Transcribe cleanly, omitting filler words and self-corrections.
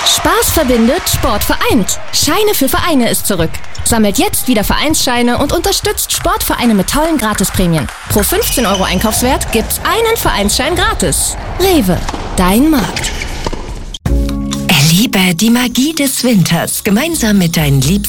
Spaß verbindet, Sport vereint. Scheine für Vereine ist zurück. Sammelt jetzt wieder Vereinsscheine und unterstützt Sportvereine mit tollen Gratisprämien. Pro 15 € Einkaufswert gibt's einen Vereinsschein gratis. Rewe, dein Markt. Erlebe die Magie des Winters gemeinsam mit deinen Liebsten